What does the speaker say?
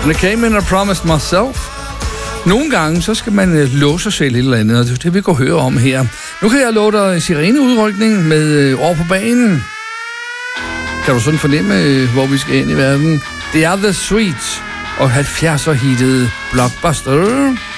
And I came in and promised myself. Nogle gange, så skal man love sig selv et eller andet, og det er det, vi går høre om her. Nu kan jeg love dig sireneudrykning med over på banen. Kan du sådan fornemme, hvor vi skal ind i verden? Det er The Sweet og 70'er-hittet Blockbuster.